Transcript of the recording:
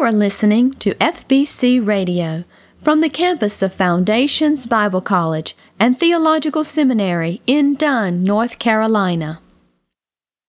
are listening to FBC Radio from the campus of Foundations Bible College and Theological Seminary in Dunn, North Carolina.